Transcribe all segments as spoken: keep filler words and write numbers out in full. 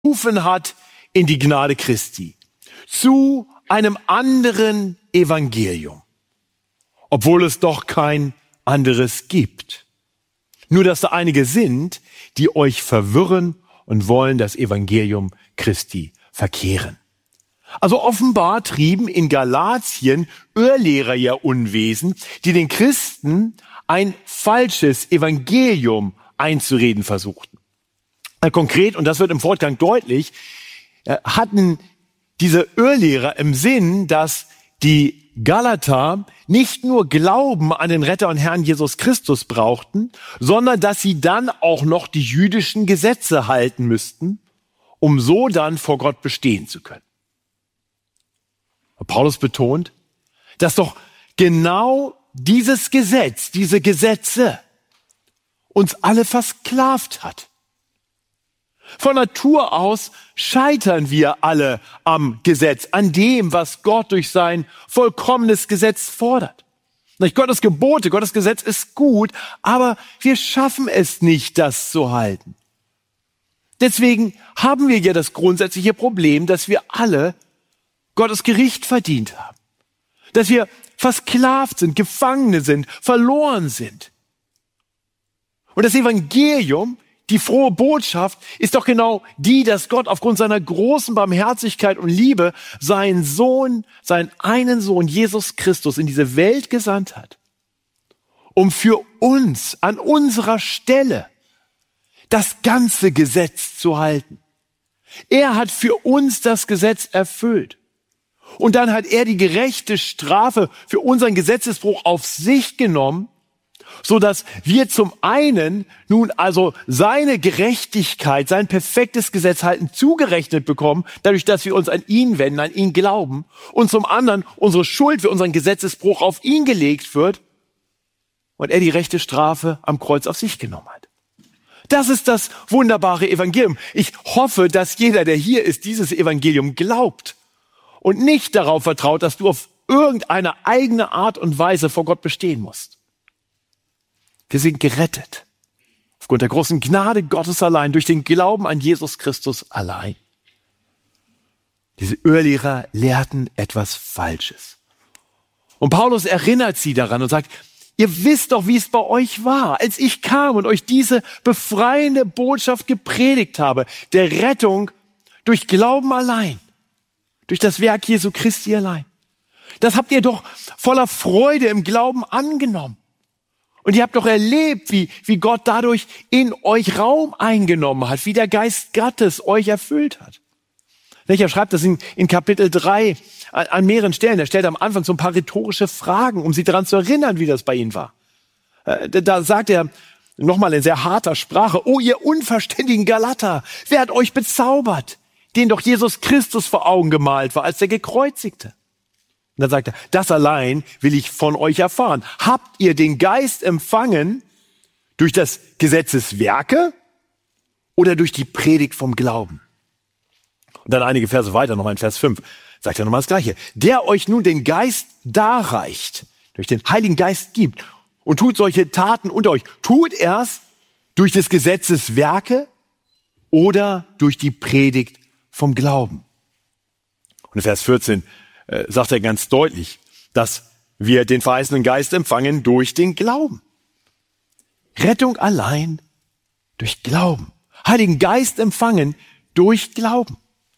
berufen hat in die Gnade Christi, zu einem anderen Evangelium, obwohl es doch kein anderes gibt. Nur dass da einige sind, die euch verwirren und wollen das Evangelium Christi verkehren. Also offenbar trieben in Galatien Irrlehrer ihr Unwesen, die den Christen ein falsches Evangelium einzureden versuchten. Konkret, und das wird im Fortgang deutlich, hatten diese Irrlehrer im Sinn, dass die Galater nicht nur Glauben an den Retter und Herrn Jesus Christus brauchten, sondern dass sie dann auch noch die jüdischen Gesetze halten müssten, um so dann vor Gott bestehen zu können. Und Paulus betont, dass doch genau dieses Gesetz, diese Gesetze uns alle versklavt hat. Von Natur aus scheitern wir alle am Gesetz, an dem, was Gott durch sein vollkommenes Gesetz fordert. Nicht Gottes Gebote, Gottes Gesetz ist gut, aber wir schaffen es nicht, das zu halten. Deswegen haben wir ja das grundsätzliche Problem, dass wir alle Gottes Gericht verdient haben. Dass wir versklavt sind, Gefangene sind, verloren sind. Und das Evangelium, die frohe Botschaft, ist doch genau die, dass Gott aufgrund seiner großen Barmherzigkeit und Liebe seinen Sohn, seinen einen Sohn, Jesus Christus, in diese Welt gesandt hat, um für uns an unserer Stelle das ganze Gesetz zu halten. Er hat für uns das Gesetz erfüllt. Und dann hat er die gerechte Strafe für unseren Gesetzesbruch auf sich genommen, so dass wir zum einen nun also seine Gerechtigkeit, sein perfektes Gesetz halten, zugerechnet bekommen, dadurch, dass wir uns an ihn wenden, an ihn glauben, und zum anderen unsere Schuld für unseren Gesetzesbruch auf ihn gelegt wird und er die rechte Strafe am Kreuz auf sich genommen hat. Das ist das wunderbare Evangelium. Ich hoffe, dass jeder, der hier ist, dieses Evangelium glaubt und nicht darauf vertraut, dass du auf irgendeine eigene Art und Weise vor Gott bestehen musst. Wir sind gerettet. Aufgrund der großen Gnade Gottes allein, durch den Glauben an Jesus Christus allein. Diese Irrlehrer lehrten etwas Falsches. Und Paulus erinnert sie daran und sagt, ihr wisst doch, wie es bei euch war, als ich kam und euch diese befreiende Botschaft gepredigt habe, der Rettung durch Glauben allein, durch das Werk Jesu Christi allein. Das habt ihr doch voller Freude im Glauben angenommen. Und ihr habt doch erlebt, wie, wie Gott dadurch in euch Raum eingenommen hat, wie der Geist Gottes euch erfüllt hat. Er schreibt das in, in Kapitel drei an, an mehreren Stellen. Er stellt am Anfang so ein paar rhetorische Fragen, um sie daran zu erinnern, wie das bei ihnen war. Da sagt er nochmal in sehr harter Sprache, oh ihr unverständigen Galater, wer hat euch bezaubert, den doch Jesus Christus vor Augen gemalt war, als der Gekreuzigte? Und dann sagt er, das allein will ich von euch erfahren. Habt ihr den Geist empfangen durch das Gesetzeswerke oder durch die Predigt vom Glauben? Und dann einige Verse weiter, nochmal in Vers fünf, sagt er nochmal das Gleiche. Der euch nun den Geist darreicht, durch den Heiligen Geist gibt und tut solche Taten unter euch. Tut er's durch des Gesetzes Werke oder durch die Predigt vom Glauben. Und in Vers vierzehn äh, sagt er ganz deutlich, dass wir den verheißenen Geist empfangen durch den Glauben. Rettung allein durch Glauben. Heiligen Geist empfangen durch Glauben.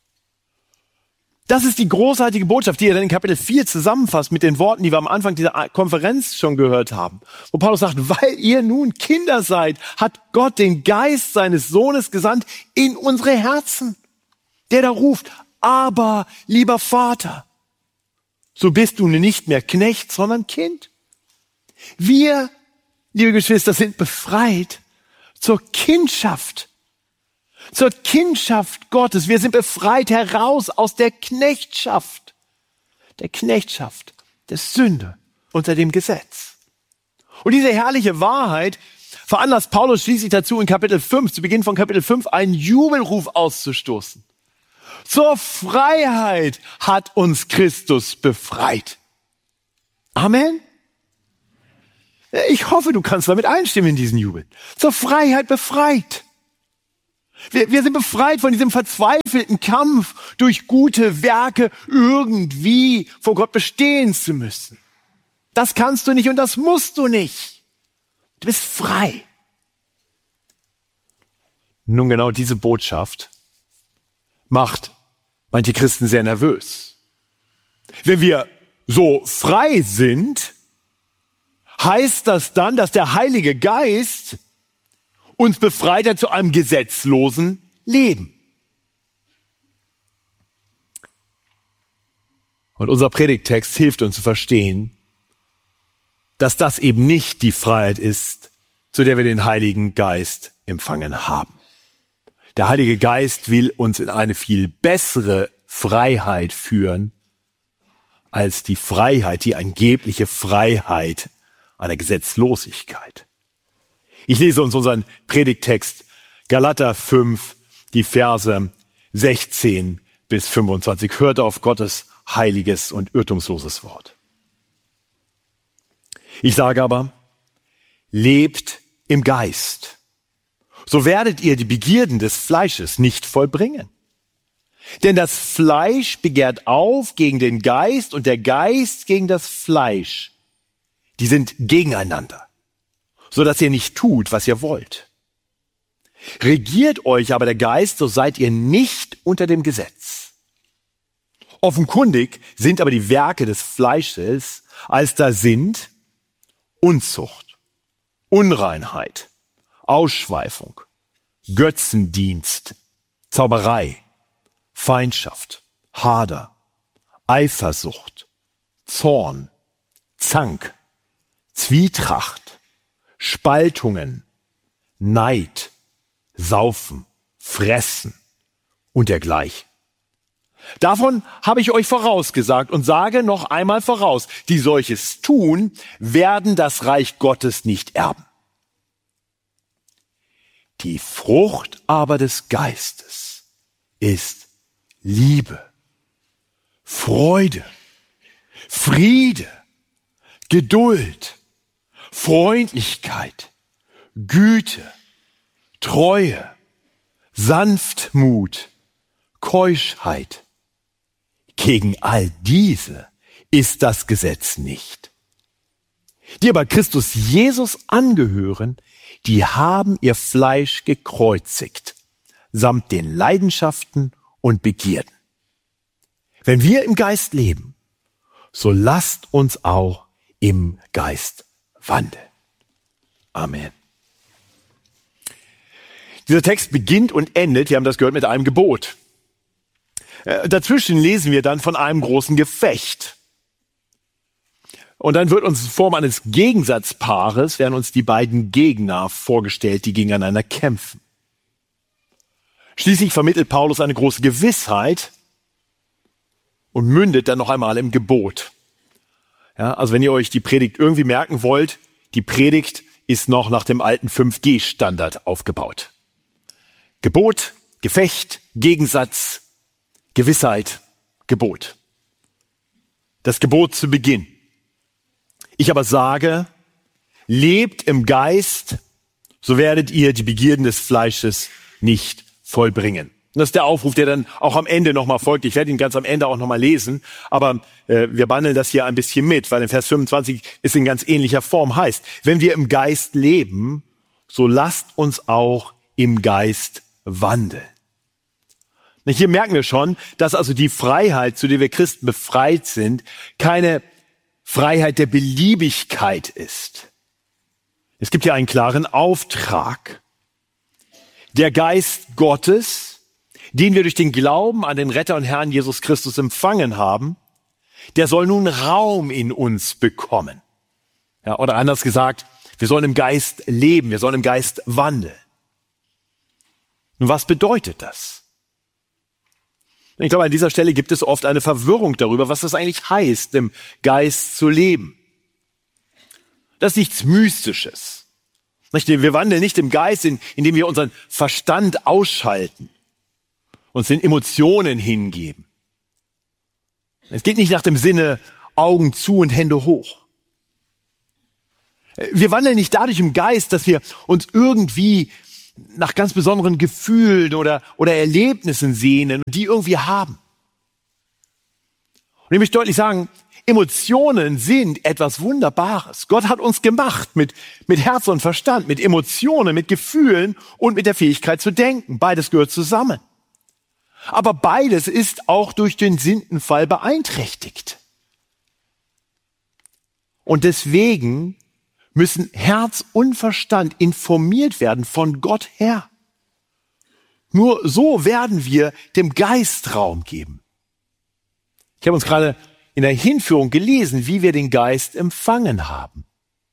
Das ist die großartige Botschaft, die er dann in Kapitel vier zusammenfasst mit den Worten, die wir am Anfang dieser Konferenz schon gehört haben. Wo Paulus sagt, weil ihr nun Kinder seid, hat Gott den Geist seines Sohnes gesandt in unsere Herzen, der da ruft, aber lieber Vater, so bist du nicht mehr Knecht, sondern Kind. Wir, liebe Geschwister, sind befreit zur Kindschaft. Zur Kindschaft Gottes. Wir sind befreit heraus aus der Knechtschaft. Der Knechtschaft der Sünde unter dem Gesetz. Und diese herrliche Wahrheit veranlasst Paulus schließlich dazu, in Kapitel fünf, zu Beginn von Kapitel fünf, einen Jubelruf auszustoßen. Zur Freiheit hat uns Christus befreit. Amen. Ich hoffe, du kannst damit einstimmen in diesen Jubel. Zur Freiheit befreit. Wir, wir sind befreit von diesem verzweifelten Kampf, durch gute Werke irgendwie vor Gott bestehen zu müssen. Das kannst du nicht und das musst du nicht. Du bist frei. Nun, genau diese Botschaft macht manche Christen sehr nervös. Wenn wir so frei sind, heißt das dann, dass der Heilige Geist uns befreit hat zu einem gesetzlosen Leben. Und unser Predigttext hilft uns zu verstehen, dass das eben nicht die Freiheit ist, zu der wir den Heiligen Geist empfangen haben. Der Heilige Geist will uns in eine viel bessere Freiheit führen, als die Freiheit, die angebliche Freiheit einer Gesetzlosigkeit. Ich lese uns unseren Predigttext Galater fünf, die Verse sechzehn bis fünfundzwanzig. Hört auf Gottes heiliges und irrtumsloses Wort. Ich sage aber, lebt im Geist. So werdet ihr die Begierden des Fleisches nicht vollbringen. Denn das Fleisch begehrt auf gegen den Geist und der Geist gegen das Fleisch. Die sind gegeneinander, so dass ihr nicht tut, was ihr wollt. Regiert euch aber der Geist, so seid ihr nicht unter dem Gesetz. Offenkundig sind aber die Werke des Fleisches, als da sind Unzucht, Unreinheit, Ausschweifung, Götzendienst, Zauberei, Feindschaft, Hader, Eifersucht, Zorn, Zank, Zwietracht, Spaltungen, Neid, Saufen, Fressen und dergleichen. Davon habe ich euch vorausgesagt und sage noch einmal voraus, die solches tun, werden das Reich Gottes nicht erben. Die Frucht aber des Geistes ist Liebe, Freude, Friede, Geduld, Freundlichkeit, Güte, Treue, Sanftmut, Keuschheit. Gegen all diese ist das Gesetz nicht. Die aber Christus Jesus angehören, die haben ihr Fleisch gekreuzigt, samt den Leidenschaften und Begierden. Wenn wir im Geist leben, so lasst uns auch im Geist wandeln. Amen. Dieser Text beginnt und endet, wir haben das gehört, mit einem Gebot. Dazwischen lesen wir dann von einem großen Gefecht. Und dann wird uns in Form eines Gegensatzpaares, werden uns die beiden Gegner vorgestellt, die gegeneinander kämpfen. Schließlich vermittelt Paulus eine große Gewissheit und mündet dann noch einmal im Gebot. Ja, also wenn ihr euch die Predigt irgendwie merken wollt, die Predigt ist noch nach dem alten fünf G Standard aufgebaut. Gebot, Gefecht, Gegensatz, Gewissheit, Gebot. Das Gebot zu Beginn. Ich aber sage, lebt im Geist, so werdet ihr die Begierden des Fleisches nicht vollbringen. Und das ist der Aufruf, der dann auch am Ende nochmal folgt. Ich werde ihn ganz am Ende auch nochmal lesen, aber äh, wir bandeln das hier ein bisschen mit, weil in Vers fünfundzwanzig es in ganz ähnlicher Form heißt, wenn wir im Geist leben, so lasst uns auch im Geist wandeln. Hier merken wir schon, dass also die Freiheit, zu der wir Christen befreit sind, keine Freiheit der Beliebigkeit ist. Es gibt hier einen klaren Auftrag. Der Geist Gottes, den wir durch den Glauben an den Retter und Herrn Jesus Christus empfangen haben, der soll nun Raum in uns bekommen. Ja, oder anders gesagt, wir sollen im Geist leben, wir sollen im Geist wandeln. Nun, was bedeutet das? Ich glaube, an dieser Stelle gibt es oft eine Verwirrung darüber, was das eigentlich heißt, im Geist zu leben. Das ist nichts Mystisches. Wir wandeln nicht im Geist, indem wir unseren Verstand ausschalten, uns den Emotionen hingeben. Es geht nicht nach dem Sinne Augen zu und Hände hoch. Wir wandeln nicht dadurch im Geist, dass wir uns irgendwie nach ganz besonderen Gefühlen oder, oder Erlebnissen sehnen, die irgendwie haben. Und ich möchte deutlich sagen, Emotionen sind etwas Wunderbares. Gott hat uns gemacht mit, mit Herz und Verstand, mit Emotionen, mit Gefühlen und mit der Fähigkeit zu denken. Beides gehört zusammen. Aber beides ist auch durch den Sündenfall beeinträchtigt. Und deswegen müssen Herz und Verstand informiert werden von Gott her. Nur so werden wir dem Geist Raum geben. Ich habe uns gerade in der Hinführung gelesen, wie wir den Geist empfangen haben.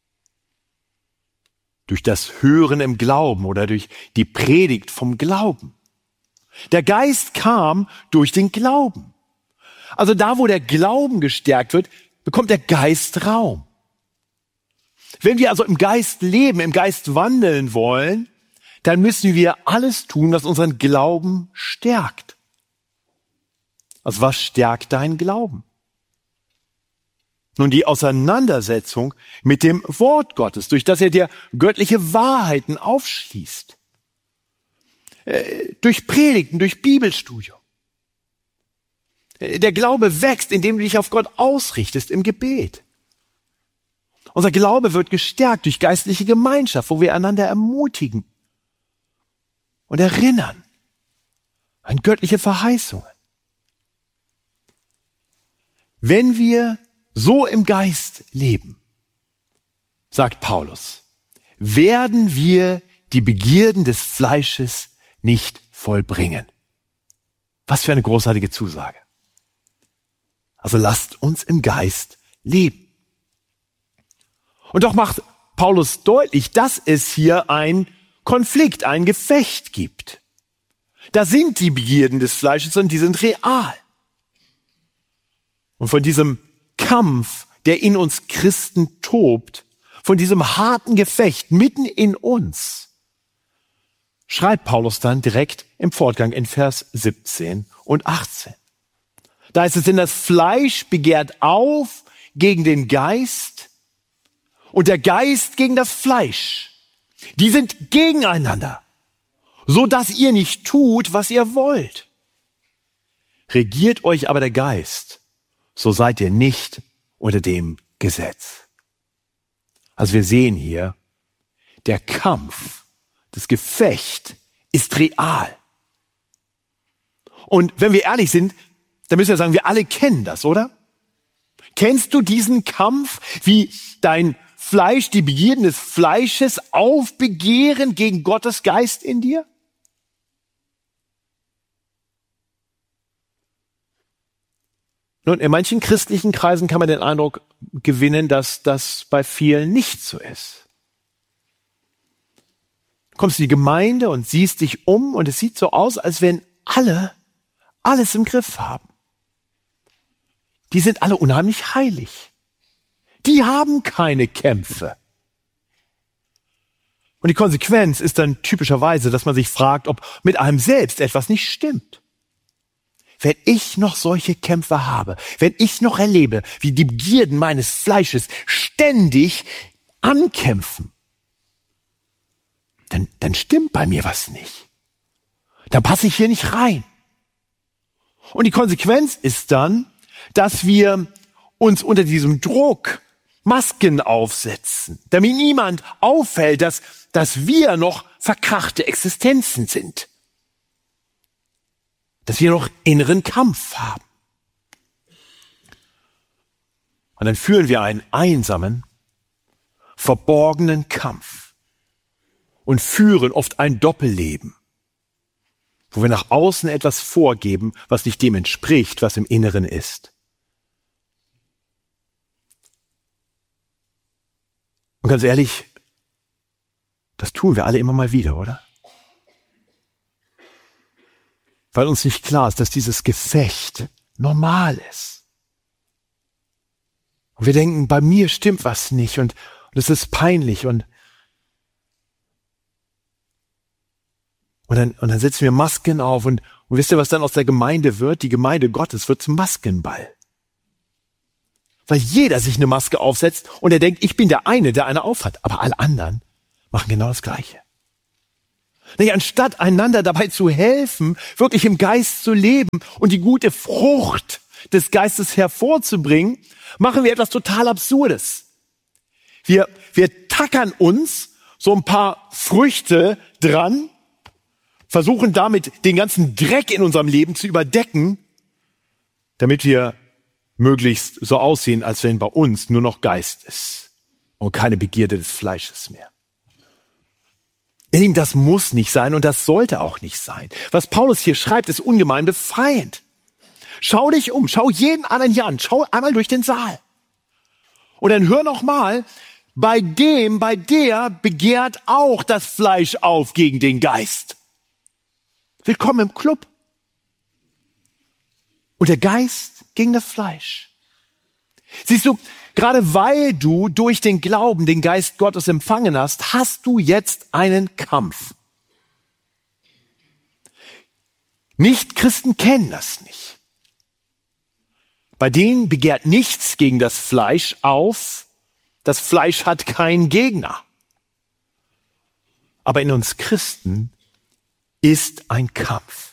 Durch das Hören im Glauben oder durch die Predigt vom Glauben. Der Geist kam durch den Glauben. Also da, wo der Glauben gestärkt wird, bekommt der Geist Raum. Wenn wir also im Geist leben, im Geist wandeln wollen, dann müssen wir alles tun, was unseren Glauben stärkt. Also was stärkt deinen Glauben? Nun die Auseinandersetzung mit dem Wort Gottes, durch das er dir göttliche Wahrheiten aufschließt. Äh, durch Predigten, durch Bibelstudium. Äh, der Glaube wächst, indem du dich auf Gott ausrichtest im Gebet. Unser Glaube wird gestärkt durch geistliche Gemeinschaft, wo wir einander ermutigen und erinnern an göttliche Verheißungen. Wenn wir so im Geist leben, sagt Paulus, werden wir die Begierden des Fleisches nicht vollbringen. Was für eine großartige Zusage. Also lasst uns im Geist leben. Und doch macht Paulus deutlich, dass es hier ein Konflikt, ein Gefecht gibt. Da sind die Begierden des Fleisches und die sind real. Und von diesem Kampf, der in uns Christen tobt, von diesem harten Gefecht mitten in uns, schreibt Paulus dann direkt im Fortgang in Vers siebzehn und achtzehn. Da heißt es, denn das Fleisch begehrt auf gegen den Geist und der Geist gegen das Fleisch. Die sind gegeneinander, so dass ihr nicht tut, was ihr wollt. Regiert euch aber der Geist, so seid ihr nicht unter dem Gesetz. Also wir sehen hier, der Kampf, das Gefecht ist real. Und wenn wir ehrlich sind, dann müssen wir sagen, wir alle kennen das, oder? Kennst du diesen Kampf, wie dein Fleisch, die Begierden des Fleisches aufbegehren gegen Gottes Geist in dir? Nun, in manchen christlichen Kreisen kann man den Eindruck gewinnen, dass das bei vielen nicht so ist. Du kommst in die Gemeinde und siehst dich um und es sieht so aus, als wenn alle alles im Griff haben. Die sind alle unheimlich heilig. Die haben keine Kämpfe. Und die Konsequenz ist dann typischerweise, dass man sich fragt, ob mit einem selbst etwas nicht stimmt. Wenn ich noch solche Kämpfe habe, wenn ich noch erlebe, wie die Begierden meines Fleisches ständig ankämpfen, dann, dann stimmt bei mir was nicht. Dann passe ich hier nicht rein. Und die Konsequenz ist dann, dass wir uns unter diesem Druck Masken aufsetzen, damit niemand auffällt, dass, dass wir noch verkrachte Existenzen sind. Dass wir noch inneren Kampf haben. Und dann führen wir einen einsamen, verborgenen Kampf und führen oft ein Doppelleben, wo wir nach außen etwas vorgeben, was nicht dem entspricht, was im Inneren ist. Und ganz ehrlich, das tun wir alle immer mal wieder, oder? Weil uns nicht klar ist, dass dieses Gefecht normal ist. Und wir denken, bei mir stimmt was nicht und, und es ist peinlich und, und, dann, und dann setzen wir Masken auf und, und wisst ihr, was dann aus der Gemeinde wird? Die Gemeinde Gottes wird zum Maskenball. Weil jeder sich eine Maske aufsetzt und er denkt, ich bin der eine, der eine aufhat. Aber alle anderen machen genau das Gleiche. Nicht, anstatt einander dabei zu helfen, wirklich im Geist zu leben und die gute Frucht des Geistes hervorzubringen, machen wir etwas total Absurdes. Wir, wir tackern uns so ein paar Früchte dran, versuchen damit den ganzen Dreck in unserem Leben zu überdecken, damit wir möglichst so aussehen, als wenn bei uns nur noch Geist ist und keine Begierde des Fleisches mehr. Ihr Lieben, das muss nicht sein und das sollte auch nicht sein. Was Paulus hier schreibt, ist ungemein befreiend. Schau dich um, schau jeden anderen hier an, schau einmal durch den Saal. Und dann hör noch mal, bei dem, bei der begehrt auch das Fleisch auf gegen den Geist. Willkommen im Club. Und der Geist gegen das Fleisch. Siehst du, gerade weil du durch den Glauben den Geist Gottes empfangen hast, hast du jetzt einen Kampf. Nicht-Christen kennen das nicht. Bei denen begehrt nichts gegen das Fleisch auf. Das Fleisch hat keinen Gegner. Aber in uns Christen ist ein Kampf.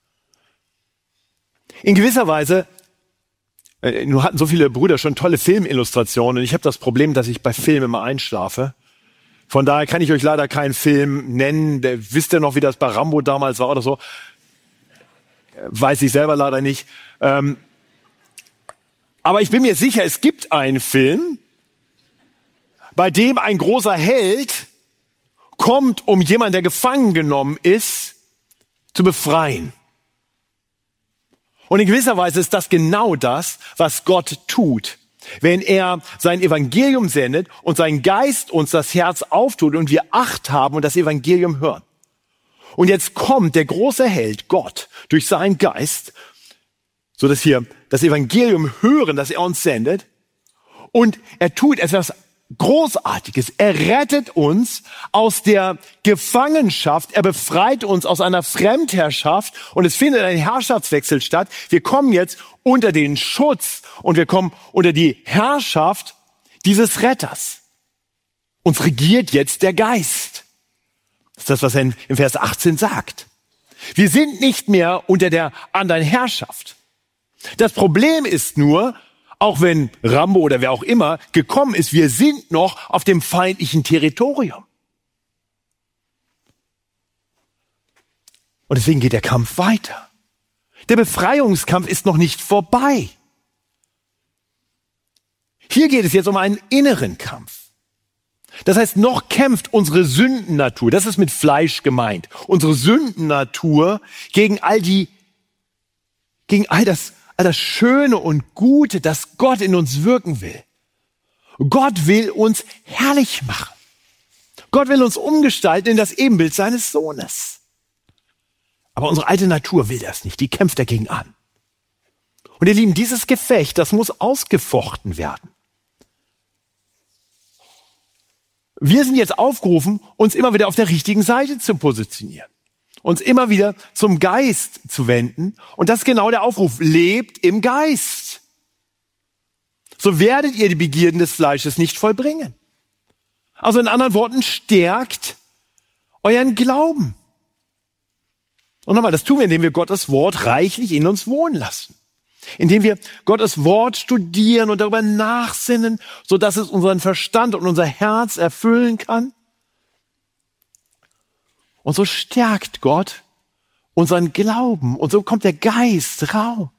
In gewisser Weise, äh, nun hatten so viele Brüder schon tolle Filmillustrationen und ich habe das Problem, dass ich bei Filmen immer einschlafe. Von daher kann ich euch leider keinen Film nennen. Der, wisst ihr noch, wie das bei Rambo damals war oder so? Weiß ich selber leider nicht. Ähm, aber ich bin mir sicher, es gibt einen Film, bei dem ein großer Held kommt, um jemanden, der gefangen genommen ist, zu befreien. Und in gewisser Weise ist das genau das, was Gott tut, wenn er sein Evangelium sendet und sein Geist uns das Herz auftut und wir Acht haben und das Evangelium hören. Und jetzt kommt der große Held, Gott, durch seinen Geist, so dass wir das Evangelium hören, das er uns sendet. Und er tut etwas Großartiges. Er rettet uns aus der Gefangenschaft. Er befreit uns aus einer Fremdherrschaft. Und es findet ein Herrschaftswechsel statt. Wir kommen jetzt unter den Schutz und wir kommen unter die Herrschaft dieses Retters. Uns regiert jetzt der Geist. Das ist das, was er in Vers achtzehn sagt. Wir sind nicht mehr unter der anderen Herrschaft. Das Problem ist nur, auch wenn Rambo oder wer auch immer gekommen ist, wir sind noch auf dem feindlichen Territorium. Und deswegen geht der Kampf weiter. Der Befreiungskampf ist noch nicht vorbei. Hier geht es jetzt um einen inneren Kampf. Das heißt, noch kämpft unsere Sündennatur, das ist mit Fleisch gemeint, unsere Sündennatur gegen all die, gegen all das, all das Schöne und Gute, das Gott in uns wirken will. Gott will uns herrlich machen. Gott will uns umgestalten in das Ebenbild seines Sohnes. Aber unsere alte Natur will das nicht, die kämpft dagegen an. Und ihr Lieben, dieses Gefecht, das muss ausgefochten werden. Wir sind jetzt aufgerufen, uns immer wieder auf der richtigen Seite zu positionieren. Uns immer wieder zum Geist zu wenden. Und das ist genau der Aufruf. Lebt im Geist. So werdet ihr die Begierden des Fleisches nicht vollbringen. Also in anderen Worten, stärkt euren Glauben. Und nochmal, das tun wir, indem wir Gottes Wort reichlich in uns wohnen lassen. Indem wir Gottes Wort studieren und darüber nachsinnen, sodass es unseren Verstand und unser Herz erfüllen kann. Und so stärkt Gott unseren Glauben und so kommt der Geist Raum.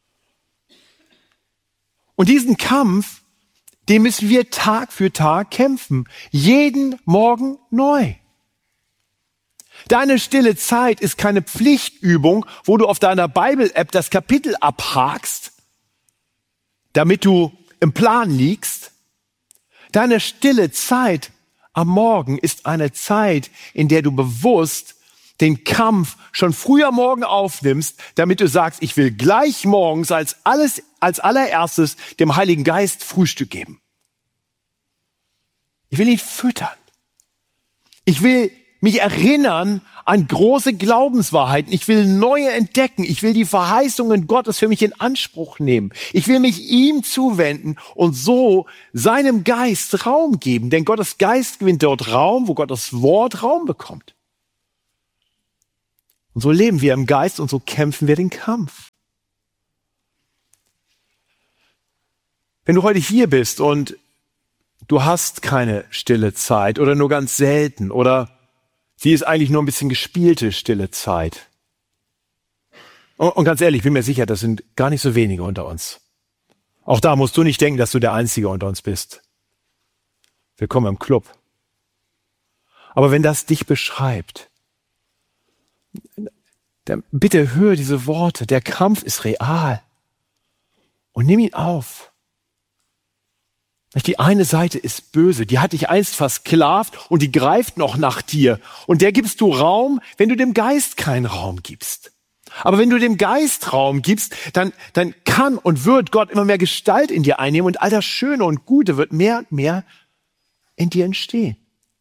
Und diesen Kampf, den müssen wir Tag für Tag kämpfen. Jeden Morgen neu. Deine stille Zeit ist keine Pflichtübung, wo du auf deiner Bible-App das Kapitel abhakst, damit du im Plan liegst. Deine stille Zeit am Morgen ist eine Zeit, in der du bewusst den Kampf schon früh am Morgen aufnimmst, damit du sagst, ich will gleich morgens als alles, als allererstes dem Heiligen Geist Frühstück geben. Ich will ihn füttern. Ich will mich erinnern an große Glaubenswahrheiten. Ich will neue entdecken. Ich will die Verheißungen Gottes für mich in Anspruch nehmen. Ich will mich ihm zuwenden und so seinem Geist Raum geben. Denn Gottes Geist gewinnt dort Raum, wo Gottes Wort Raum bekommt. Und so leben wir im Geist und so kämpfen wir den Kampf. Wenn du heute hier bist und du hast keine stille Zeit oder nur ganz selten oder sie ist eigentlich nur ein bisschen gespielte stille Zeit. Und, und ganz ehrlich, ich bin mir sicher, das sind gar nicht so wenige unter uns. Auch da musst du nicht denken, dass du der Einzige unter uns bist. Willkommen im Club. Aber wenn das dich beschreibt, dann bitte höre diese Worte. Der Kampf ist real. Und nimm ihn auf. Die eine Seite ist böse, die hat dich einst versklavt und die greift noch nach dir. Und der gibst du Raum, wenn du dem Geist keinen Raum gibst. Aber wenn du dem Geist Raum gibst, dann, dann kann und wird Gott immer mehr Gestalt in dir einnehmen und all das Schöne und Gute wird mehr und mehr in dir entstehen.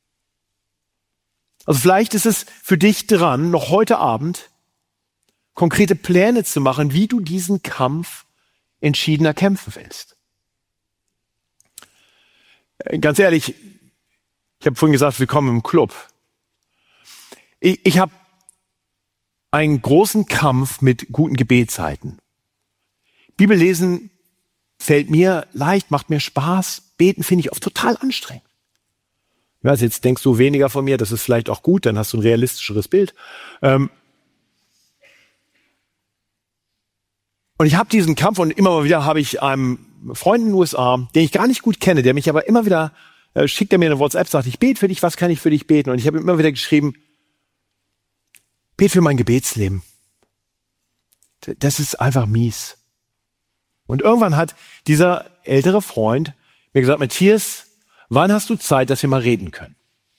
Also vielleicht ist es für dich dran, noch heute Abend konkrete Pläne zu machen, wie du diesen Kampf entschiedener kämpfen willst. Ganz ehrlich, ich habe vorhin gesagt, willkommen im Club. Ich, ich habe einen großen Kampf mit guten Gebetszeiten. Bibellesen fällt mir leicht, macht mir Spaß. Beten finde ich oft total anstrengend. Ich weiß, jetzt denkst du weniger von mir, das ist vielleicht auch gut, dann hast du ein realistischeres Bild. Ähm und ich habe diesen Kampf und immer mal wieder habe ich einem Freund in den U S A, den ich gar nicht gut kenne, der mich aber immer wieder, äh, schickt er mir eine WhatsApp, sagt, ich bete für dich, was kann ich für dich beten? Und ich habe ihm immer wieder geschrieben, bete für mein Gebetsleben. Das ist einfach mies. Und irgendwann hat dieser ältere Freund mir gesagt, Matthias, wann hast du Zeit, dass wir mal reden können?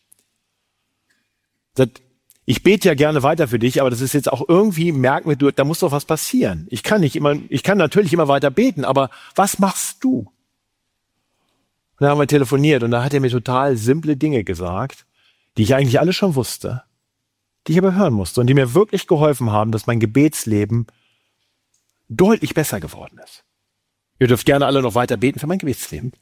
Sagt, ich bete ja gerne weiter für dich, aber das ist jetzt auch irgendwie, merken wir, du, da muss doch was passieren. Ich kann nicht immer, ich kann natürlich immer weiter beten, aber was machst du? Und dann haben wir telefoniert und da hat er mir total simple Dinge gesagt, die ich eigentlich alle schon wusste, die ich aber hören musste und die mir wirklich geholfen haben, dass mein Gebetsleben deutlich besser geworden ist. Ihr dürft gerne alle noch weiter beten für mein Gebetsleben.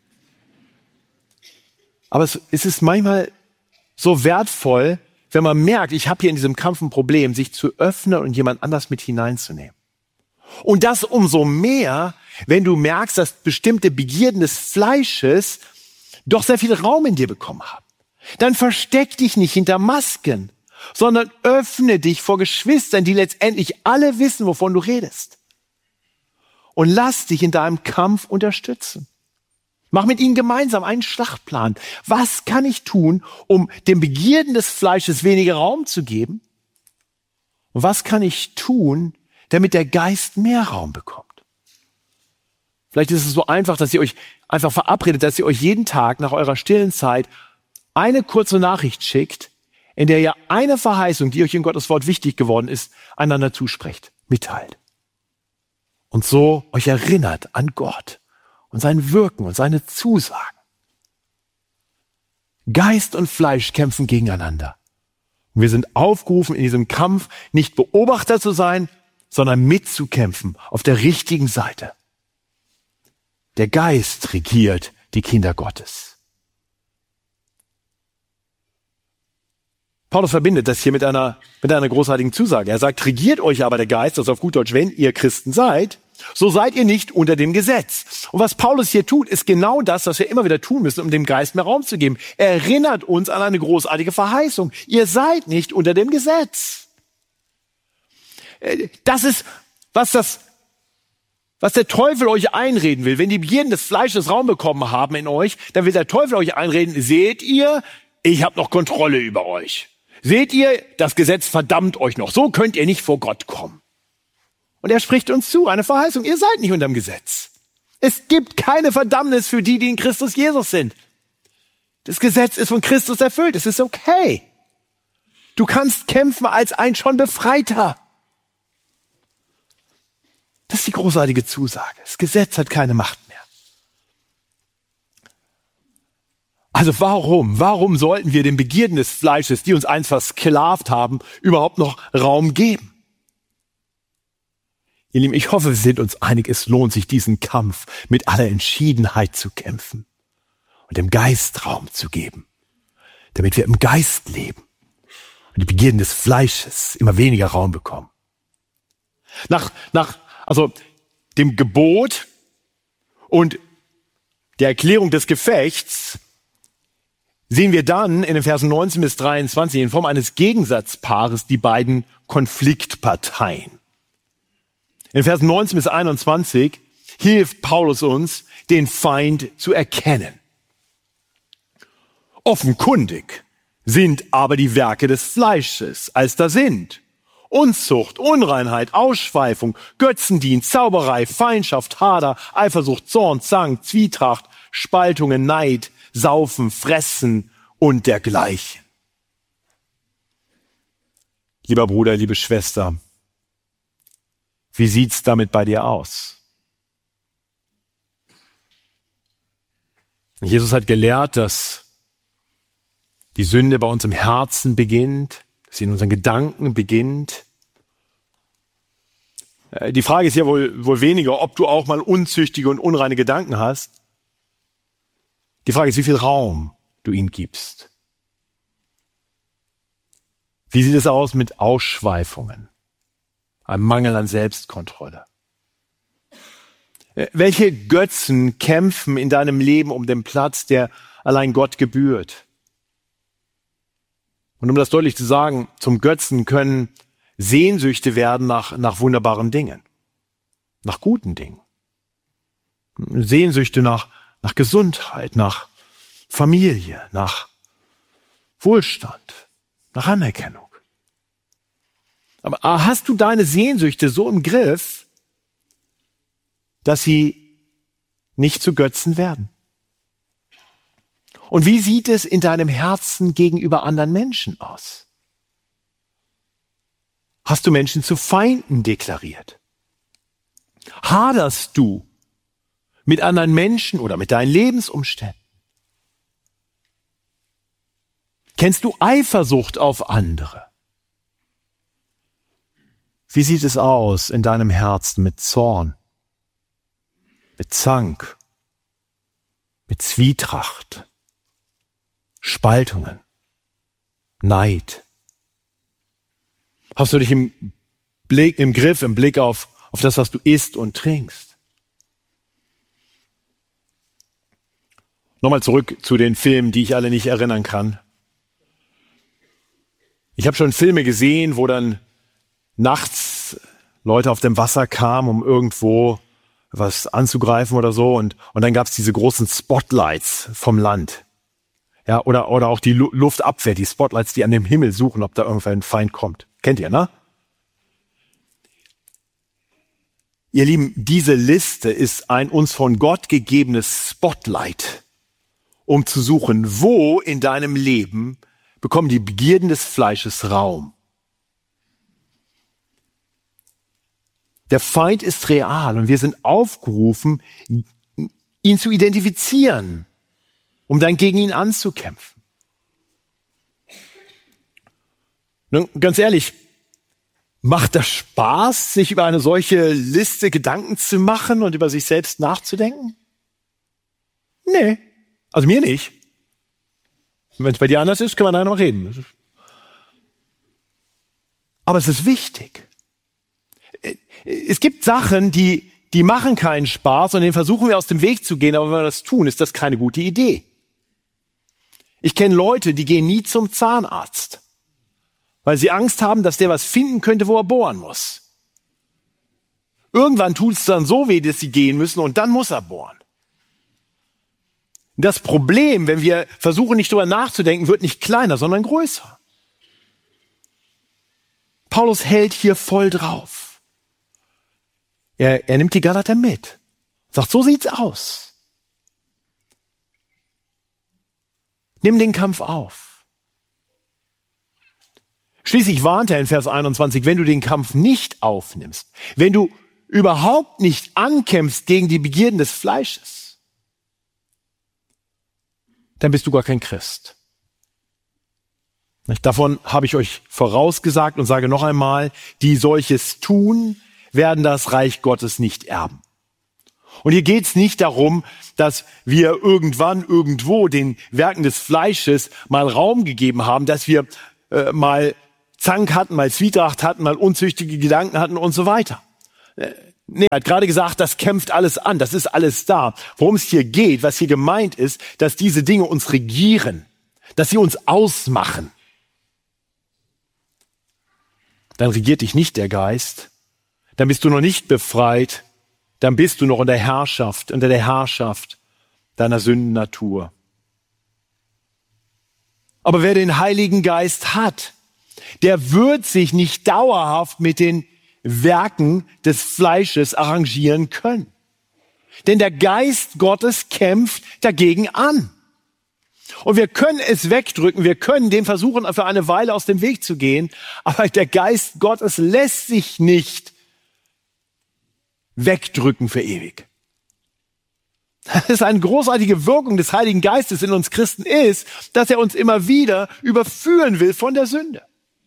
Aber es, es ist manchmal so wertvoll, wenn man merkt, ich habe hier in diesem Kampf ein Problem, sich zu öffnen und jemand anders mit hineinzunehmen. Und das umso mehr, wenn du merkst, dass bestimmte Begierden des Fleisches doch sehr viel Raum in dir bekommen haben. Dann versteck dich nicht hinter Masken, sondern öffne dich vor Geschwistern, die letztendlich alle wissen, wovon du redest. Und lass dich in deinem Kampf unterstützen. Mach mit ihnen gemeinsam einen Schlachtplan. Was kann ich tun, um den Begierden des Fleisches weniger Raum zu geben? Und was kann ich tun, damit der Geist mehr Raum bekommt? Vielleicht ist es so einfach, dass ihr euch einfach verabredet, dass ihr euch jeden Tag nach eurer stillen Zeit eine kurze Nachricht schickt, in der ihr eine Verheißung, die euch in Gottes Wort wichtig geworden ist, einander zusprecht, mitteilt. Und so euch erinnert an Gott und sein Wirken und seine Zusagen. Geist und Fleisch kämpfen gegeneinander. Und wir sind aufgerufen, in diesem Kampf nicht Beobachter zu sein, sondern mitzukämpfen auf der richtigen Seite. Der Geist regiert die Kinder Gottes. Paulus verbindet das hier mit einer, mit einer großartigen Zusage. Er sagt, regiert euch aber der Geist, also auf gut Deutsch, wenn ihr Christen seid, so seid ihr nicht unter dem Gesetz. Und was Paulus hier tut, ist genau das, was wir immer wieder tun müssen, um dem Geist mehr Raum zu geben. Er erinnert uns an eine großartige Verheißung. Ihr seid nicht unter dem Gesetz. Das ist, was das, was der Teufel euch einreden will. Wenn die Begierden des Fleisches Raum bekommen haben in euch, dann will der Teufel euch einreden, seht ihr, ich habe noch Kontrolle über euch. Seht ihr, das Gesetz verdammt euch noch. So könnt ihr nicht vor Gott kommen. Und er spricht uns zu, eine Verheißung, ihr seid nicht unterm Gesetz. Es gibt keine Verdammnis für die, die in Christus Jesus sind. Das Gesetz ist von Christus erfüllt, es ist okay. Du kannst kämpfen als ein schon Befreiter. Das ist die großartige Zusage. Das Gesetz hat keine Macht mehr. Also warum, warum sollten wir den Begierden des Fleisches, die uns einst versklavt haben, überhaupt noch Raum geben? Ihr Lieben, ich hoffe, wir sind uns einig, es lohnt sich, diesen Kampf mit aller Entschiedenheit zu kämpfen und dem Geist Raum zu geben, damit wir im Geist leben die Begierden des Fleisches immer weniger Raum bekommen. Nach, nach, also dem Gebot und der Erklärung des Gefechts sehen wir dann in den Versen neunzehn bis dreiundzwanzig in Form eines Gegensatzpaares die beiden Konfliktparteien. In Versen neunzehn bis einundzwanzig hilft Paulus uns, den Feind zu erkennen. Offenkundig sind aber die Werke des Fleisches, als da sind Unzucht, Unreinheit, Ausschweifung, Götzendienst, Zauberei, Feindschaft, Hader, Eifersucht, Zorn, Zank, Zwietracht, Spaltungen, Neid, Saufen, Fressen und dergleichen. Lieber Bruder, liebe Schwester, wie sieht's damit bei dir aus? Jesus hat gelehrt, dass die Sünde bei uns im Herzen beginnt, dass sie in unseren Gedanken beginnt. Die Frage ist ja wohl, wohl weniger, ob du auch mal unzüchtige und unreine Gedanken hast. Die Frage ist, wie viel Raum du ihnen gibst. Wie sieht es aus mit Ausschweifungen, einem Mangel an Selbstkontrolle? Welche Götzen kämpfen in deinem Leben um den Platz, der allein Gott gebührt? Und um das deutlich zu sagen, zum Götzen können Sehnsüchte werden nach, nach wunderbaren Dingen, nach guten Dingen. Sehnsüchte nach, nach Gesundheit, nach Familie, nach Wohlstand, nach Anerkennung. Aber hast du deine Sehnsüchte so im Griff, dass sie nicht zu Götzen werden? Und wie sieht es in deinem Herzen gegenüber anderen Menschen aus? Hast du Menschen zu Feinden deklariert? Haderst du mit anderen Menschen oder mit deinen Lebensumständen? Kennst du Eifersucht auf andere? Wie sieht es aus in deinem Herzen mit Zorn, mit Zank, mit Zwietracht, Spaltungen, Neid? Hast du dich im Blick, im Griff, im Blick auf, auf das, was du isst und trinkst? Nochmal zurück zu den Filmen, die ich alle nicht erinnern kann. Ich habe schon Filme gesehen, wo dann nachts Leute auf dem Wasser kamen, um irgendwo was anzugreifen oder so. Und, und dann gab es diese großen Spotlights vom Land. Ja, oder, oder auch die Lu- Luftabwehr, die Spotlights, die an dem Himmel suchen, ob da irgendwann ein Feind kommt. Kennt ihr, ne? Ihr Lieben, diese Liste ist ein uns von Gott gegebenes Spotlight, um zu suchen, wo in deinem Leben bekommen die Begierden des Fleisches Raum. Der Feind ist real und wir sind aufgerufen, ihn zu identifizieren, um dann gegen ihn anzukämpfen. Nun, ganz ehrlich, macht das Spaß, sich über eine solche Liste Gedanken zu machen und über sich selbst nachzudenken? Nee, also mir nicht. Wenn es bei dir anders ist, können wir da noch reden. Aber es ist wichtig. Es gibt Sachen, die, die machen keinen Spaß und denen versuchen wir aus dem Weg zu gehen, aber wenn wir das tun, ist das keine gute Idee. Ich kenne Leute, die gehen nie zum Zahnarzt, weil sie Angst haben, dass der was finden könnte, wo er bohren muss. Irgendwann tut es dann so weh, dass sie gehen müssen und dann muss er bohren. Das Problem, wenn wir versuchen, nicht drüber nachzudenken, wird nicht kleiner, sondern größer. Paulus hält hier voll drauf. Er, er nimmt die Galater mit, sagt, so sieht's aus. Nimm den Kampf auf. Schließlich warnt er in Vers einundzwanzig, wenn du den Kampf nicht aufnimmst, wenn du überhaupt nicht ankämpfst gegen die Begierden des Fleisches, dann bist du gar kein Christ. Davon habe ich euch vorausgesagt und sage noch einmal, die solches tun, werden das Reich Gottes nicht erben. Und hier geht es nicht darum, dass wir irgendwann irgendwo den Werken des Fleisches mal Raum gegeben haben, dass wir äh, mal Zank hatten, mal Zwietracht hatten, mal unzüchtige Gedanken hatten und so weiter. Äh, nee, er hat gerade gesagt, das kämpft alles an, das ist alles da. Worum es hier geht, was hier gemeint ist, dass diese Dinge uns regieren, dass sie uns ausmachen. Dann regiert dich nicht der Geist, dann bist du noch nicht befreit, dann bist du noch unter Herrschaft, unter der Herrschaft deiner Sündennatur. Aber wer den Heiligen Geist hat, der wird sich nicht dauerhaft mit den Werken des Fleisches arrangieren können. Denn der Geist Gottes kämpft dagegen an. Und wir können es wegdrücken, wir können dem versuchen, für eine Weile aus dem Weg zu gehen, aber der Geist Gottes lässt sich nicht wegdrücken für ewig. Das ist eine großartige Wirkung des Heiligen Geistes in uns Christen ist, dass er uns immer wieder überführen will von der Sünde.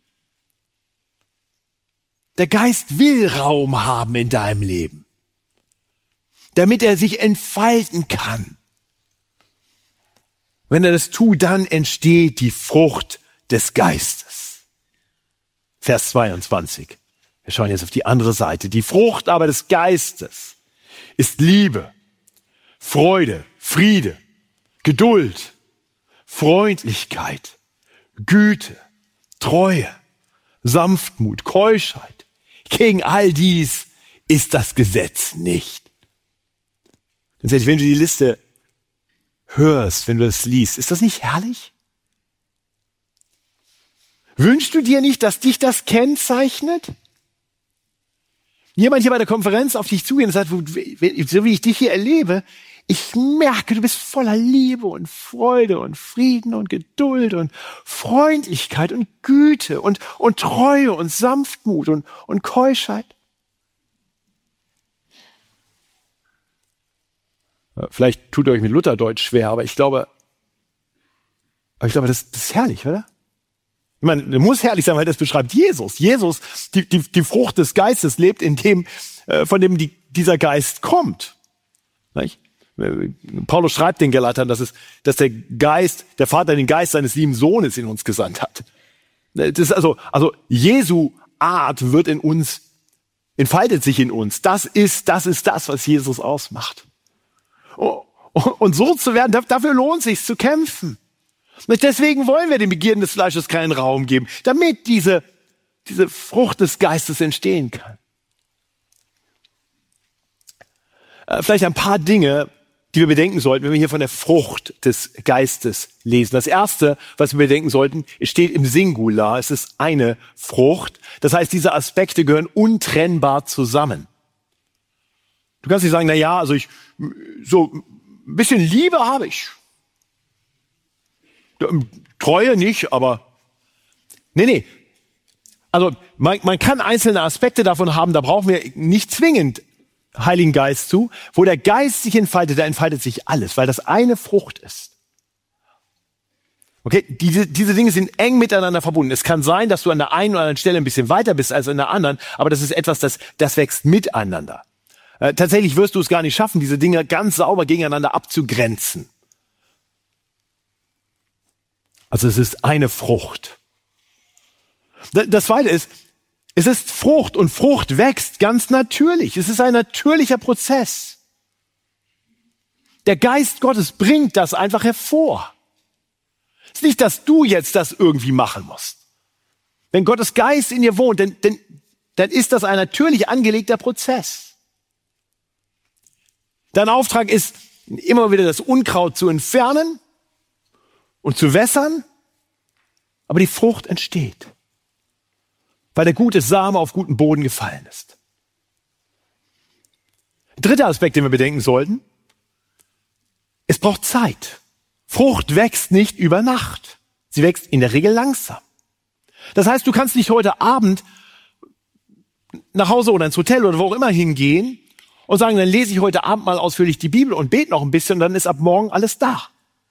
Der Geist will Raum haben in deinem Leben, damit er sich entfalten kann. Wenn er das tut, dann entsteht die Frucht des Geistes. Vers zweiundzwanzig. Wir schauen jetzt auf die andere Seite. Die Frucht aber des Geistes ist Liebe, Freude, Friede, Geduld, Freundlichkeit, Güte, Treue, Sanftmut, Keuschheit. Gegen all dies ist das Gesetz nicht. Wenn du die Liste hörst, wenn du das liest, ist das nicht herrlich? Wünschst du dir nicht, dass dich das kennzeichnet? Jemand hier bei der Konferenz auf dich zugehen und sagt, so wie ich dich hier erlebe, ich merke, du bist voller Liebe und Freude und Frieden und Geduld und Freundlichkeit und Güte und, und Treue und Sanftmut und, und Keuschheit. Vielleicht tut ihr euch mit Lutherdeutsch schwer, aber ich glaube, aber ich glaube, das, das ist herrlich, oder? Ich meine, das muss herrlich sein, weil das beschreibt Jesus. Jesus, die, die, die Frucht des Geistes lebt in dem, äh, von dem die, dieser Geist kommt. Nicht? Paulus schreibt den Galatern, dass, es, dass der Geist, der Vater den Geist seines lieben Sohnes in uns gesandt hat. Das ist also, also Jesu Art wird in uns, entfaltet sich in uns. Das ist, das ist das, was Jesus ausmacht. Und so zu werden, dafür lohnt es sich zu kämpfen. Und deswegen wollen wir den Begierden des Fleisches keinen Raum geben, damit diese, diese Frucht des Geistes entstehen kann. Vielleicht ein paar Dinge, die wir bedenken sollten, wenn wir hier von der Frucht des Geistes lesen. Das Erste, was wir bedenken sollten, es steht im Singular, es ist eine Frucht. Das heißt, diese Aspekte gehören untrennbar zusammen. Du kannst nicht sagen, na ja, also ich, so ein bisschen Liebe habe ich. Treue nicht, aber, nee, nee. Also, man, man kann einzelne Aspekte davon haben, da brauchen wir nicht zwingend Heiligen Geist zu. Wo der Geist sich entfaltet, da entfaltet sich alles, weil das eine Frucht ist. Okay, diese, diese Dinge sind eng miteinander verbunden. Es kann sein, dass du an der einen oder anderen Stelle ein bisschen weiter bist als an der anderen, aber das ist etwas, das, das wächst miteinander. Äh, tatsächlich wirst du es gar nicht schaffen, diese Dinge ganz sauber gegeneinander abzugrenzen. Also es ist eine Frucht. Das Zweite ist, es ist Frucht und Frucht wächst ganz natürlich. Es ist ein natürlicher Prozess. Der Geist Gottes bringt das einfach hervor. Es ist nicht, dass du jetzt das irgendwie machen musst. Wenn Gottes Geist in dir wohnt, dann, dann, dann ist das ein natürlich angelegter Prozess. Dein Auftrag ist, immer wieder das Unkraut zu entfernen und zu wässern, aber die Frucht entsteht, weil der gute Same auf guten Boden gefallen ist. Dritter Aspekt, den wir bedenken sollten, es braucht Zeit. Frucht wächst nicht über Nacht. Sie wächst in der Regel langsam. Das heißt, du kannst nicht heute Abend nach Hause oder ins Hotel oder wo auch immer hingehen und sagen, dann lese ich heute Abend mal ausführlich die Bibel und bete noch ein bisschen und dann ist ab morgen alles da.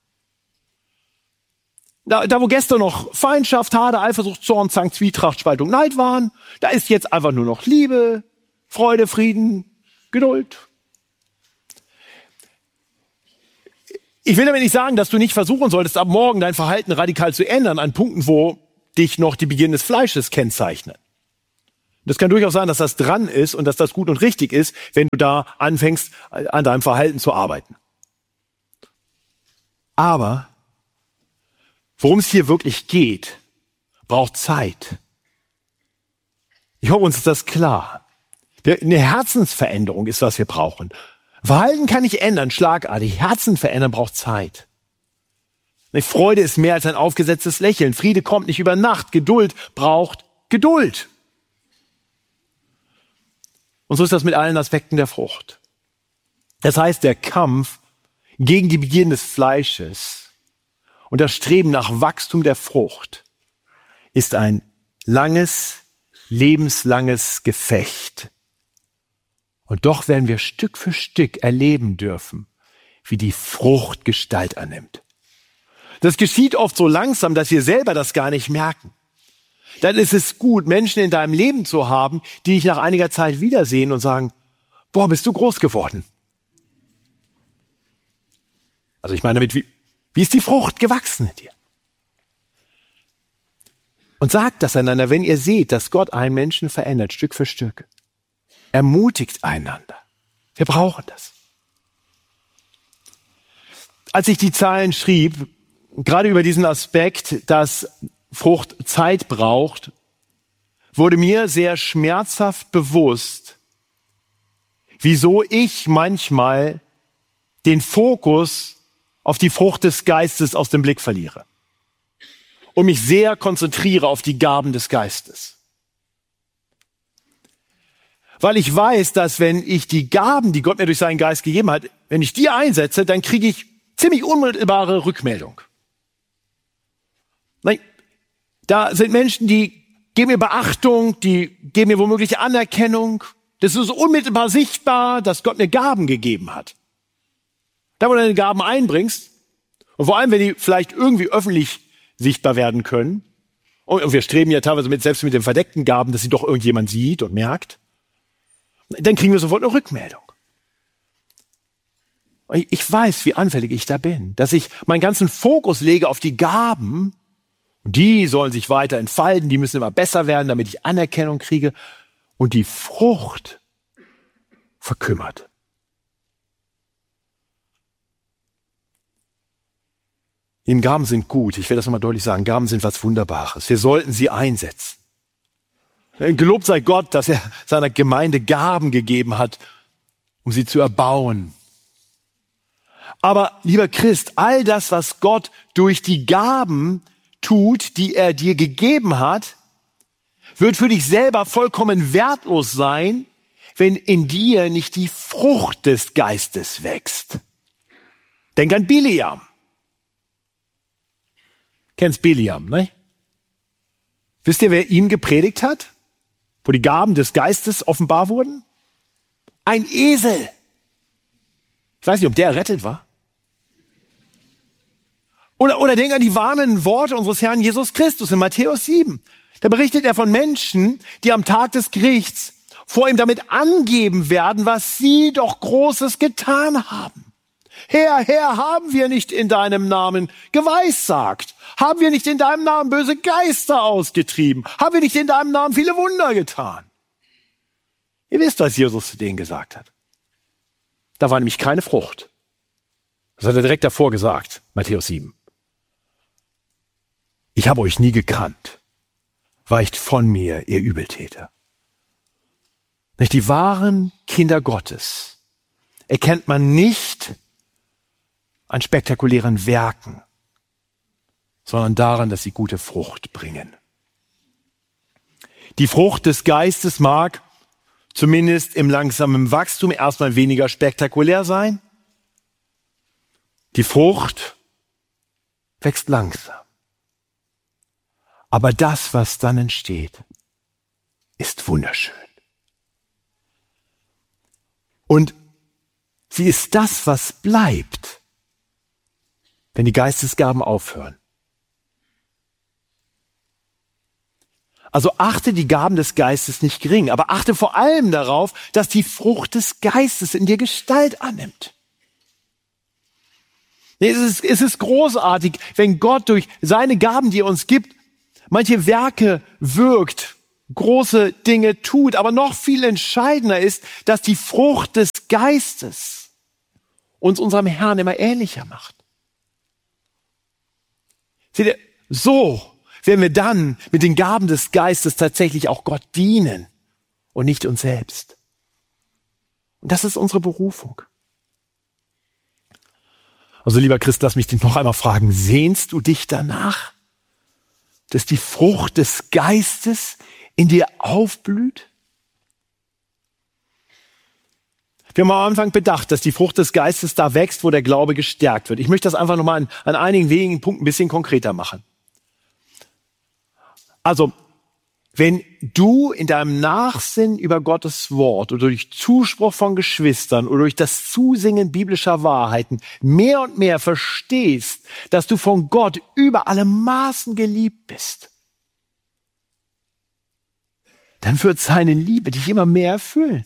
Da, da wo gestern noch Feindschaft, Hader, Eifersucht, Zorn, Zank, Zwietracht, Spaltung, Neid waren, da ist jetzt einfach nur noch Liebe, Freude, Frieden, Geduld. Ich will damit nicht sagen, dass du nicht versuchen solltest, ab morgen dein Verhalten radikal zu ändern an Punkten, wo dich noch die Begierden des Fleisches kennzeichnen. Das kann durchaus sein, dass das dran ist und dass das gut und richtig ist, wenn du da anfängst, an deinem Verhalten zu arbeiten. Aber worum es hier wirklich geht, braucht Zeit. Ich hoffe, uns ist das klar. Eine Herzensveränderung ist, was wir brauchen. Verhalten kann ich ändern, schlagartig. Herzen verändern braucht Zeit. Eine Freude ist mehr als ein aufgesetztes Lächeln. Friede kommt nicht über Nacht. Geduld braucht Geduld. Und so ist das mit allen Aspekten der Frucht. Das heißt, der Kampf gegen die Begierden des Fleisches und das Streben nach Wachstum der Frucht ist ein langes, lebenslanges Gefecht. Und doch werden wir Stück für Stück erleben dürfen, wie die Frucht Gestalt annimmt. Das geschieht oft so langsam, dass wir selber das gar nicht merken. Dann ist es gut, Menschen in deinem Leben zu haben, die dich nach einiger Zeit wiedersehen und sagen, boah, bist du groß geworden. Also ich meine damit, wie, wie ist die Frucht gewachsen in dir? Und sagt das einander, wenn ihr seht, dass Gott einen Menschen verändert, Stück für Stück. Ermutigt einander. Wir brauchen das. Als ich die Zahlen schrieb, gerade über diesen Aspekt, dass Frucht Zeit braucht, wurde mir sehr schmerzhaft bewusst, wieso ich manchmal den Fokus auf die Frucht des Geistes aus dem Blick verliere und mich sehr konzentriere auf die Gaben des Geistes. Weil ich weiß, dass wenn ich die Gaben, die Gott mir durch seinen Geist gegeben hat, wenn ich die einsetze, dann kriege ich ziemlich unmittelbare Rückmeldung. Nein, da sind Menschen, die geben mir Beachtung, die geben mir womöglich Anerkennung. Das ist unmittelbar sichtbar, dass Gott mir Gaben gegeben hat. Da, wo du deine Gaben einbringst, und vor allem, wenn die vielleicht irgendwie öffentlich sichtbar werden können, und wir streben ja teilweise mit, selbst mit den verdeckten Gaben, dass sie doch irgendjemand sieht und merkt, dann kriegen wir sofort eine Rückmeldung. Ich weiß, wie anfällig ich da bin, dass ich meinen ganzen Fokus lege auf die Gaben, und die sollen sich weiter entfalten, die müssen immer besser werden, damit ich Anerkennung kriege, und die Frucht verkümmert. Die Gaben sind gut, ich will das nochmal deutlich sagen, Gaben sind was Wunderbares. Wir sollten sie einsetzen. Gelobt sei Gott, dass er seiner Gemeinde Gaben gegeben hat, um sie zu erbauen. Aber, lieber Christ, all das, was Gott durch die Gaben tut, die er dir gegeben hat, wird für dich selber vollkommen wertlos sein, wenn in dir nicht die Frucht des Geistes wächst. Denk an Biliam. Kennst Biliam, ne? Wisst ihr, wer ihm gepredigt hat? Wo die Gaben des Geistes offenbar wurden? Ein Esel. Ich weiß nicht, ob der errettet war. Oder, oder denk an die warnenden Worte unseres Herrn Jesus Christus in Matthäus sieben. Da berichtet er von Menschen, die am Tag des Gerichts vor ihm damit angeben werden, was sie doch Großes getan haben. Herr, Herr, haben wir nicht in deinem Namen geweissagt? Haben wir nicht in deinem Namen böse Geister ausgetrieben? Haben wir nicht in deinem Namen viele Wunder getan? Ihr wisst, was Jesus zu denen gesagt hat. Da war nämlich keine Frucht. Das hat er direkt davor gesagt, Matthäus sieben. Ich habe euch nie gekannt. Weicht von mir, ihr Übeltäter. Nicht die wahren Kinder Gottes erkennt man nicht an spektakulären Werken, sondern daran, dass sie gute Frucht bringen. Die Frucht des Geistes mag zumindest im langsamen Wachstum erstmal weniger spektakulär sein. Die Frucht wächst langsam. Aber das, was dann entsteht, ist wunderschön. Und wie ist das, was bleibt, wenn die Geistesgaben aufhören? Also achte die Gaben des Geistes nicht gering, aber achte vor allem darauf, dass die Frucht des Geistes in dir Gestalt annimmt. Es ist, es ist großartig, wenn Gott durch seine Gaben, die er uns gibt, manche Werke wirkt, große Dinge tut, aber noch viel entscheidender ist, dass die Frucht des Geistes uns unserem Herrn immer ähnlicher macht. Seht ihr, so werden wir dann mit den Gaben des Geistes tatsächlich auch Gott dienen und nicht uns selbst. Und das ist unsere Berufung. Also lieber Christ, lass mich dich noch einmal fragen, sehnst du dich danach, dass die Frucht des Geistes in dir aufblüht? Wir haben am Anfang bedacht, dass die Frucht des Geistes da wächst, wo der Glaube gestärkt wird. Ich möchte das einfach nochmal an, an einigen wenigen Punkten ein bisschen konkreter machen. Also, wenn du in deinem Nachsinn über Gottes Wort oder durch Zuspruch von Geschwistern oder durch das Zusingen biblischer Wahrheiten mehr und mehr verstehst, dass du von Gott über alle Maßen geliebt bist, dann wird seine Liebe dich immer mehr erfüllen.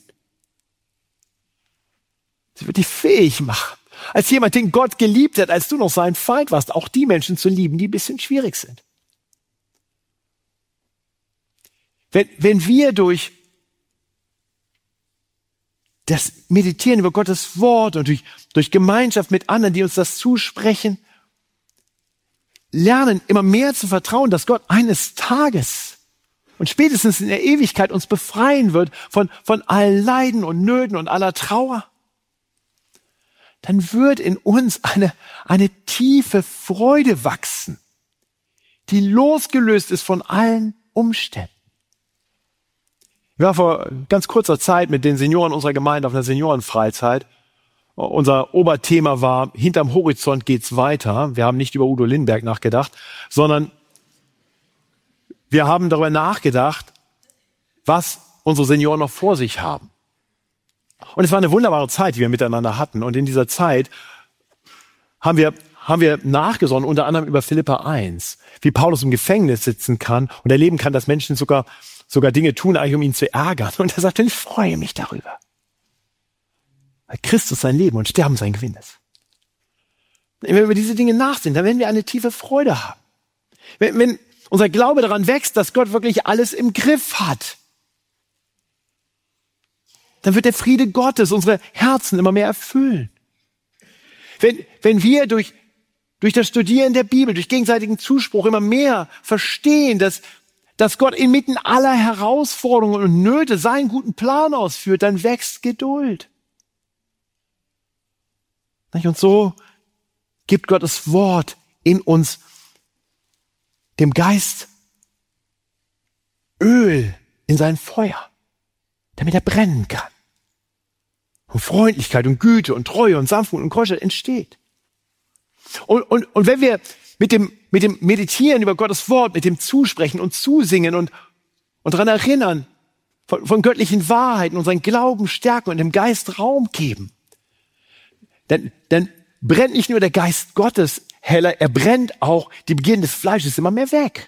Sie wird dich fähig machen, als jemand, den Gott geliebt hat, als du noch sein Feind warst, auch die Menschen zu lieben, die ein bisschen schwierig sind. Wenn, wenn wir durch das Meditieren über Gottes Wort und durch, durch Gemeinschaft mit anderen, die uns das zusprechen, lernen, immer mehr zu vertrauen, dass Gott eines Tages und spätestens in der Ewigkeit uns befreien wird von, von allen Leiden und Nöten und aller Trauer, dann wird in uns eine, eine tiefe Freude wachsen, die losgelöst ist von allen Umständen. Ich war vor ganz kurzer Zeit mit den Senioren unserer Gemeinde auf einer Seniorenfreizeit. Unser Oberthema war, hinterm Horizont geht's weiter. Wir haben nicht über Udo Lindenberg nachgedacht, sondern wir haben darüber nachgedacht, was unsere Senioren noch vor sich haben. Und es war eine wunderbare Zeit, die wir miteinander hatten. Und in dieser Zeit haben wir, haben wir nachgesonnen, unter anderem über Philipper eins, wie Paulus im Gefängnis sitzen kann und erleben kann, dass Menschen sogar, sogar Dinge tun, eigentlich um ihn zu ärgern. Und er sagt, ich freue mich darüber. Weil Christus sein Leben und Sterben sein Gewinn ist. Wenn wir über diese Dinge nachsinnen, dann werden wir eine tiefe Freude haben. Wenn, wenn unser Glaube daran wächst, dass Gott wirklich alles im Griff hat, dann wird der Friede Gottes unsere Herzen immer mehr erfüllen. Wenn, wenn wir durch, durch das Studieren der Bibel, durch gegenseitigen Zuspruch immer mehr verstehen, dass, dass Gott inmitten aller Herausforderungen und Nöte seinen guten Plan ausführt, dann wächst Geduld. Und so gibt Gottes Wort in uns, dem Geist, Öl in sein Feuer, damit er brennen kann. Und Freundlichkeit und Güte und Treue und Sanftmut und Keuschheit entsteht. Und, und, und wenn wir mit dem, mit dem Meditieren über Gottes Wort, mit dem Zusprechen und Zusingen und, und daran erinnern, von, von göttlichen Wahrheiten, unseren Glauben stärken und dem Geist Raum geben, dann, dann brennt nicht nur der Geist Gottes heller, er brennt auch die Begierden des Fleisches immer mehr weg.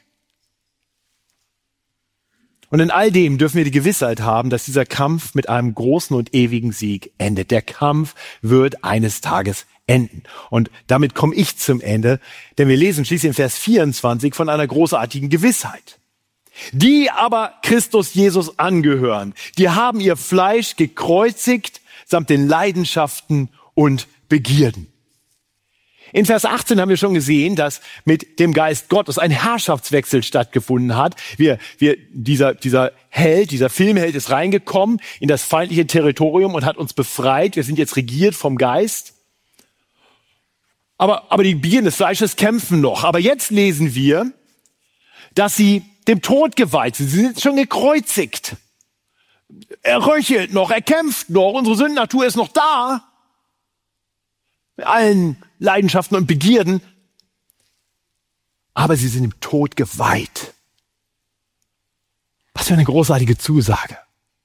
Und in all dem dürfen wir die Gewissheit haben, dass dieser Kampf mit einem großen und ewigen Sieg endet. Der Kampf wird eines Tages enden. Und damit komme ich zum Ende, denn wir lesen schließlich in Vers vierundzwanzig von einer großartigen Gewissheit. Die aber Christus Jesus angehören, die haben ihr Fleisch gekreuzigt samt den Leidenschaften und Begierden. In Vers achtzehn haben wir schon gesehen, dass mit dem Geist Gottes ein Herrschaftswechsel stattgefunden hat. Wir, wir, dieser, dieser Held, dieser Filmheld ist reingekommen in das feindliche Territorium und hat uns befreit. Wir sind jetzt regiert vom Geist. Aber, aber die Begierden des Fleisches kämpfen noch. Aber jetzt lesen wir, dass sie dem Tod geweiht sind. Sie sind schon gekreuzigt. Er röchelt noch, er kämpft noch, unsere Sündennatur ist noch da. Mit allen Leidenschaften und Begierden. Aber sie sind dem Tod geweiht. Was für eine großartige Zusage.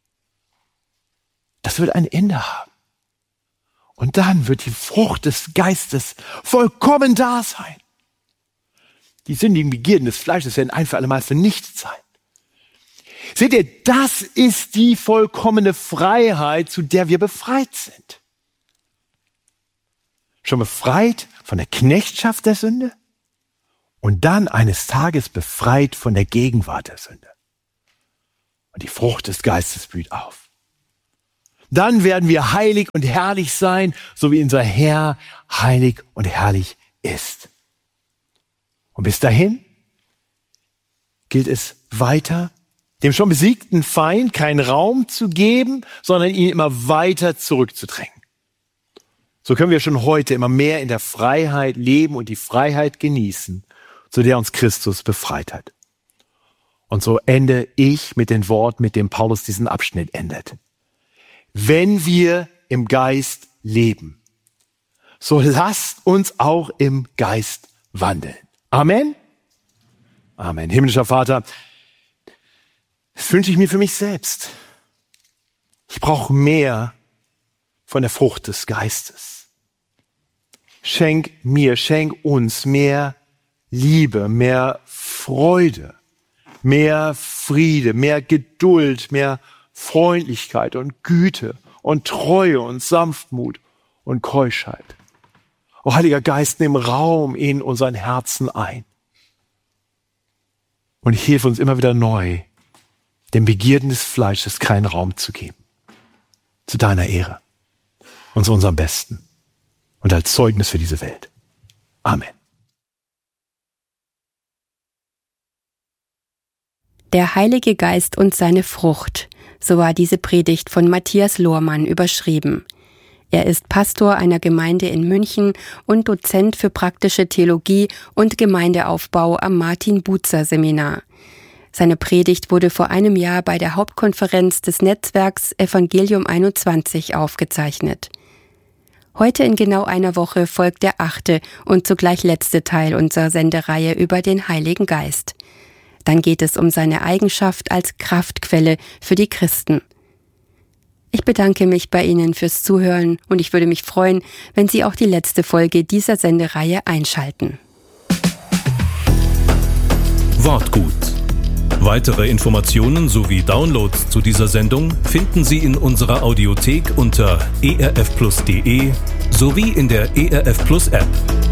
Das wird ein Ende haben. Und dann wird die Frucht des Geistes vollkommen da sein. Die sündigen Begierden des Fleisches werden ein für alle Mal vernichtet sein. Seht ihr, das ist die vollkommene Freiheit, zu der wir befreit sind. Schon befreit von der Knechtschaft der Sünde und dann eines Tages befreit von der Gegenwart der Sünde. Und die Frucht des Geistes blüht auf. Dann werden wir heilig und herrlich sein, so wie unser Herr heilig und herrlich ist. Und bis dahin gilt es weiter, dem schon besiegten Feind keinen Raum zu geben, sondern ihn immer weiter zurückzudrängen. So können wir schon heute immer mehr in der Freiheit leben und die Freiheit genießen, zu der uns Christus befreit hat. Und so ende ich mit den Worten, mit dem Paulus diesen Abschnitt endet. Wenn wir im Geist leben, so lasst uns auch im Geist wandeln. Amen. Amen. Himmlischer Vater, das wünsche ich mir für mich selbst. Ich brauche mehr von der Frucht des Geistes. Schenk mir, schenk uns mehr Liebe, mehr Freude, mehr Friede, mehr Geduld, mehr Freundlichkeit und Güte und Treue und Sanftmut und Keuschheit. O Heiliger Geist, nimm Raum in unseren Herzen ein und hilf uns immer wieder neu, den Begierden des Fleisches keinen Raum zu geben. Zu deiner Ehre und zu unserem Besten und als Zeugnis für diese Welt. Amen. Der Heilige Geist und seine Frucht. So war diese Predigt von Matthias Lohrmann überschrieben. Er ist Pastor einer Gemeinde in München und Dozent für praktische Theologie und Gemeindeaufbau am Martin-Bucer-Seminar. Seine Predigt wurde vor einem Jahr bei der Hauptkonferenz des Netzwerks Evangelium einundzwanzig aufgezeichnet. Heute in genau einer Woche folgt der achte und zugleich letzte Teil unserer Sendereihe über den Heiligen Geist. Dann geht es um seine Eigenschaft als Kraftquelle für die Christen. Ich bedanke mich bei Ihnen fürs Zuhören und ich würde mich freuen, wenn Sie auch die letzte Folge dieser Sendereihe einschalten. Wortgut. Weitere Informationen sowie Downloads zu dieser Sendung finden Sie in unserer Audiothek unter e r f plus punkt d e sowie in der E R F Plus App.